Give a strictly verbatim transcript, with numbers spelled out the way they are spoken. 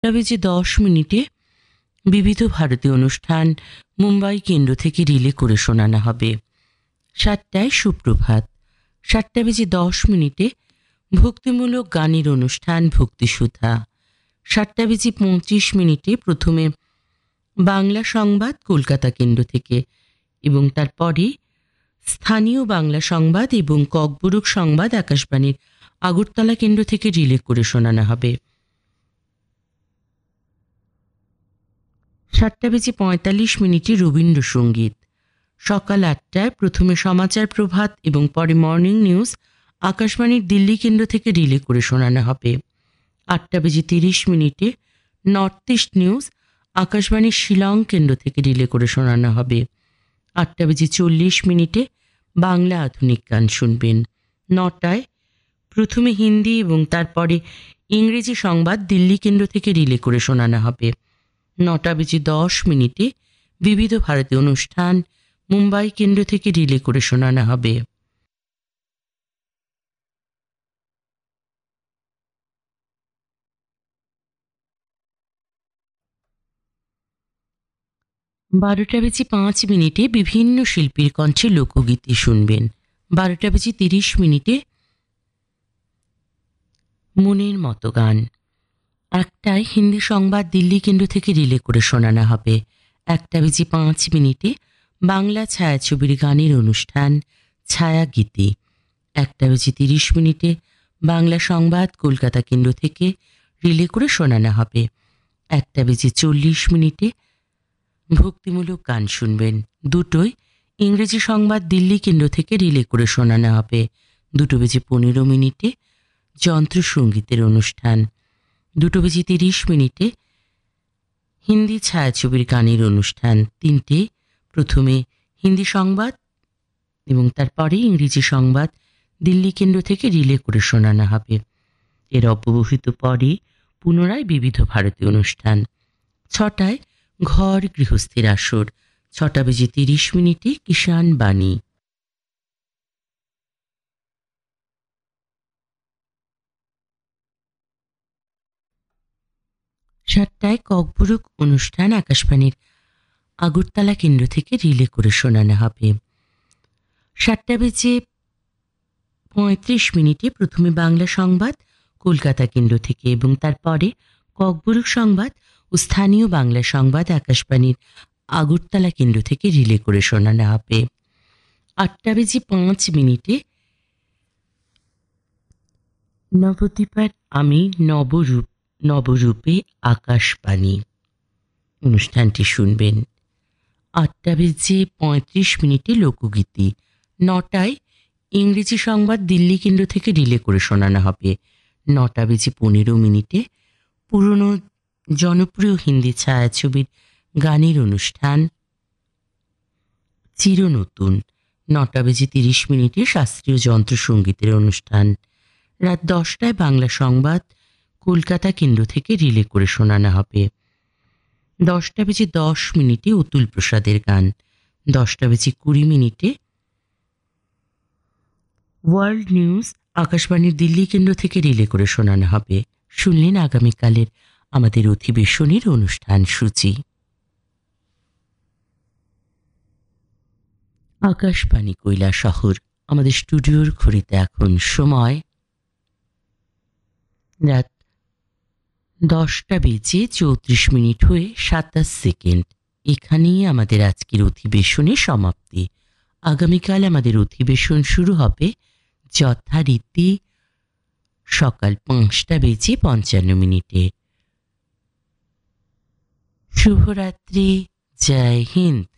বেজে দশ মিনিটে বিবিধ ভারতীয় অনুষ্ঠান মুম্বাই কেন্দ্র থেকে রিলে করে শোনানো হবে। সাতটায় সুপ্রভাত। সাতটা বেজে দশ মিনিটে ভক্তিমূলক গানের অনুষ্ঠান ভক্তিসুধা। সাতটা বেজে পঁচিশ মিনিটে প্রথমে বাংলা সংবাদ কলকাতা কেন্দ্র থেকে এবং তারপরে স্থানীয় বাংলা সংবাদ এবং ককবরক সংবাদ আকাশবাণীর আগরতলা কেন্দ্র থেকে রিলে করে শোনানো হবে। সাতটা বেজে পঁয়তাল্লিশ মিনিটে রবীন্দ্রসঙ্গীত। সকাল আটটায় প্রথমে সমাচার প্রভাত এবং পরে মর্নিং নিউজ আকাশবাণীর দিল্লি কেন্দ্র থেকে রিলে করে শোনানো হবে। আটটা বেজে তিরিশ মিনিটে নর্থ ইস্ট নিউজ আকাশবাণীর শিলং কেন্দ্র থেকে রিলে করে শোনানো হবে। আটটা বেজে চল্লিশ মিনিটে বাংলা আধুনিক গান শুনবেন। নটায় প্রথমে হিন্দি এবং তারপরে ইংরেজি সংবাদ দিল্লি কেন্দ্র থেকে রিলে করে শোনানো হবে। নটা বেজে দশ মিনিটে বিবিধ ভারতীয় অনুষ্ঠান মুম্বাই কেন্দ্র থেকে রিলে করে শোনানো হবে। বারোটা বেজে পাঁচ মিনিটে বিভিন্ন শিল্পীর কণ্ঠে লোকগীতি শুনবেন। বারোটা বেজে তিরিশ মিনিটে মনের মতো গান। একটায় হিন্দি সংবাদ দিল্লি কেন্দ্র থেকে রিলে করে শোনানো হবে। একটা বেজে পাঁচ মিনিটে বাংলা ছায়াছবির গানের অনুষ্ঠান ছায়াগীতি। একটা বেজে তিরিশ মিনিটে বাংলা সংবাদ কলকাতা কেন্দ্র থেকে রিলে করে শোনানো হবে। একটা বেজে চল্লিশ মিনিটে ভক্তিমূলক গান শুনবেন। দুটোয় ইংরেজি সংবাদ দিল্লি কেন্দ্র থেকে রিলে করে শোনানো হবে। দুটো বেজে পনেরো মিনিটে যন্ত্রসঙ্গীতের অনুষ্ঠান। দুটো বেজে তিরিশ মিনিটে হিন্দি ছায়াছবির গানের অনুষ্ঠান। তিনটে প্রথমে হিন্দি সংবাদ এবং তারপরে ইংরেজি সংবাদ দিল্লি কেন্দ্র থেকে রিলে করে শোনানো হবে। এর অব্যবহিত পরে পুনরায় বিবিধ ভারতীয় অনুষ্ঠান। ছটায় ঘর গৃহস্থের আসর। ছটা বেজে তিরিশ মিনিটে কিষাণ বাণী। সাতটায় ককবরক অনুষ্ঠান আকাশবাণীর আগরতলা কেন্দ্র থেকে রিলে করে শোনানো হবে। সাতটা বেজে পঁয়ত্রিশ মিনিটে প্রথমে বাংলা সংবাদ কলকাতা কেন্দ্র থেকে এবং তারপরে ককবরক সংবাদ ও স্থানীয় বাংলা সংবাদ আকাশবাণীর আগরতলা কেন্দ্র থেকে রিলে করে শোনানো হবে। আটটা বেজে পাঁচ মিনিটে নবদ্বীপার আমি নবরূপ নবরূপে আকাশবাণী অনুষ্ঠানটি শুনবেন। আটটা বেজে পঁয়ত্রিশ মিনিটে লোকগীতি। নটায় ইংরেজি সংবাদ দিল্লি কেন্দ্র থেকে রিলে করে শোনানো হবে। নটা বেজে পনেরো মিনিটে পুরনো জনপ্রিয় হিন্দি ছায়াছবির গানের অনুষ্ঠান চিরনতুন। নটা বেজে তিরিশ মিনিটে শাস্ত্রীয় যন্ত্রসঙ্গীতের অনুষ্ঠান। রাত দশটায় বাংলা সংবাদ কলকাতা কেন্দ্র থেকে রিলে করে শোনানো হবে। দশটা বেজে দশ মিনিটে অতুল প্রসাদের গান। দশটা বেজে কুড়ি মিনিটে ওয়ার্ল্ড নিউজ আকাশবাণীর দিল্লি কেন্দ্র থেকে রিলে করে শোনানো হবে। শুনলেন আগামীকালের আমাদের অধিবেশনের অনুষ্ঠান সূচি। আকাশবাণী কৈলাসহর। আমাদের স্টুডিওর ঘড়িতে এখন সময় রাত দশটা বেজে চৌত্রিশ মিনিট হয়ে সাতাশ সেকেন্ড। এখানেই আমাদের আজকের অধিবেশনের সমাপ্তি। আগামীকাল আমাদের অধিবেশন শুরু হবে যথারীতি সকাল পাঁচটা বেজে পঞ্চান্ন মিনিটে। শুভরাত্রি। জয় হিন্দ।